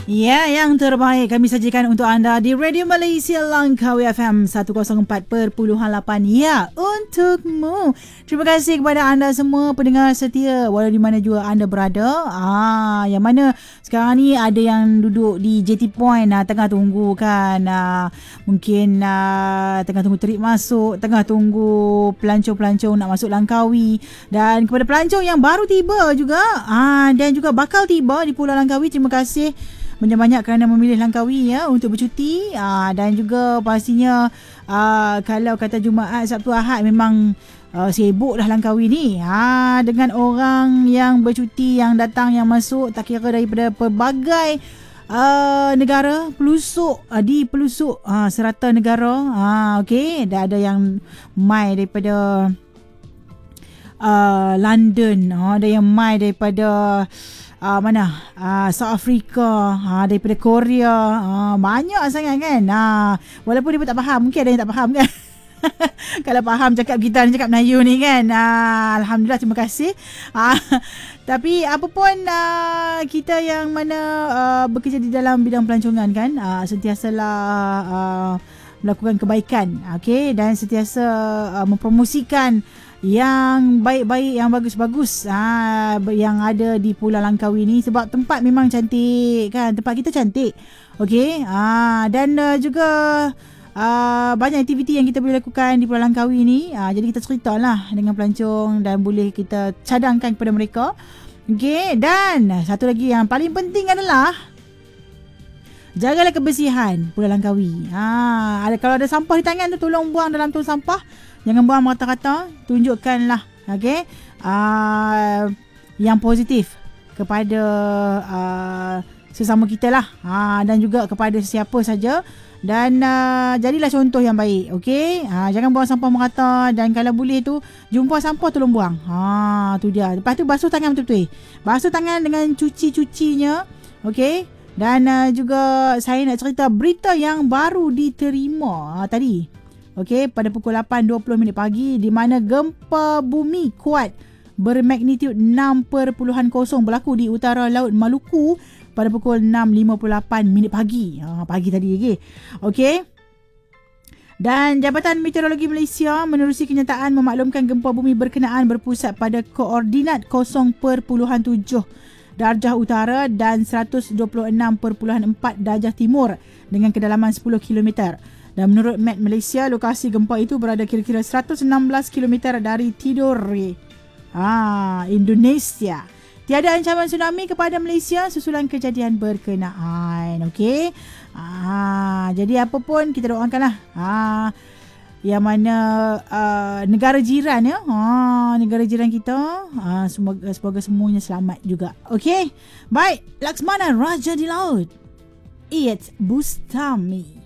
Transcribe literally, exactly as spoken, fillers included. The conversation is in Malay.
Ya, yang terbaik kami sajikan untuk anda di Radio Malaysia Langkawi F M seratus empat perpuluhan lapan. Ya, untukmu. Terima kasih kepada anda semua pendengar setia walau di mana juga anda berada. Ah, yang mana sekarang ni ada yang duduk di J T Point ah, tengah tunggu kan. Ah, mungkin ah, tengah tunggu trip masuk, tengah tunggu pelancong-pelancong nak masuk Langkawi, dan kepada pelancong yang baru tiba juga ah, dan juga bakal tiba di Pulau Langkawi, terima kasih banyak-banyak kerana memilih Langkawi ya untuk bercuti, aa, dan juga pastinya aa, kalau kata Jumaat, Sabtu, Ahad memang aa, sibuk dah Langkawi ni ha, dengan orang yang bercuti, yang datang, yang masuk, tak kira daripada pelbagai aa, negara, pelusuk aa, di pelusuk aa, serata negara. Ha, okey, dah ada yang mai daripada aa, London, ha, ada yang mai daripada Uh, mana uh, South Africa, uh, daripada Korea, uh, banyak sangat kan. uh, Walaupun dia pun tak faham, mungkin ada yang tak faham kan. Kalau faham cakap kita ni, cakap Melayu ni kan. uh, Alhamdulillah, terima kasih. uh, Tapi apa pun, uh, kita yang mana uh, bekerja di dalam bidang pelancongan kan, uh, sentiasalah uh, melakukan kebaikan, okay? Dan sentiasa uh, mempromosikan yang baik-baik, yang bagus-bagus ha, yang ada di Pulau Langkawi ni, sebab tempat memang cantik kan, tempat kita cantik, okey. Ha, dan uh, juga uh, banyak aktiviti yang kita boleh lakukan di Pulau Langkawi ni. Ha, jadi kita ceritalah dengan pelancong dan boleh kita cadangkan kepada mereka, okey. Dan satu lagi yang paling penting adalah jagalah kebersihan Pulau Langkawi. Ha, ada, kalau ada sampah di tangan tu, tolong buang dalam tong sampah. Jangan buang merata-rata. Tunjukkanlah, okay, uh, yang positif kepada uh, sesama kita lah, uh, dan juga kepada siapa saja. Dan uh, jadilah contoh yang baik, okay. Uh, jangan buang sampah merata. Dan kalau boleh tu, jumpa sampah tolong buang. Ha, tu dia. Lepas tu basuh tangan betul-betul. Basuh tangan dengan cuci-cucinya, okay. Dan uh, juga saya nak cerita berita yang baru diterima uh, tadi. Okey, pada pukul lapan dua puluh minit pagi, di mana gempa bumi kuat bermagnitud enam perpuluhan kosong berlaku di utara Laut Maluku pada pukul enam lima puluh lapan minit pagi. Ha, pagi tadi lagi. Okey. Dan Jabatan Meteorologi Malaysia menerusi kenyataan memaklumkan gempa bumi berkenaan berpusat pada koordinat kosong perpuluhan tujuh darjah utara dan seratus dua puluh enam perpuluhan empat darjah timur dengan kedalaman sepuluh kilometer. Dan menurut Met Malaysia, lokasi gempa itu berada kira-kira seratus enam belas kilometer dari Tidore, ah, Indonesia. Tiada ancaman tsunami kepada Malaysia susulan kejadian berkenaan. Okey. Ah, jadi apa pun kita doakanlah. Ah, yang mana uh, negara jiran ya. Ah, negara jiran kita, ah, semoga semoga semuanya selamat juga. Okey. Baik, Laksmana Raja di Laut. It's Bustami.